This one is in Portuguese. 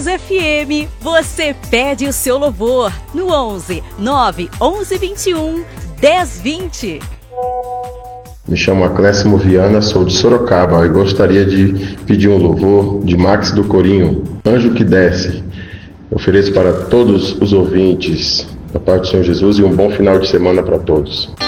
Max FM. Você pede o seu louvor no 11 9 11 21 10 20. Me chamo Aclésimo Viana, sou de Sorocaba e gostaria de pedir um louvor de Max do Corinho, Anjo que Desce. Ofereço para todos os ouvintes, da parte do Senhor Jesus, e um bom final de semana para todos.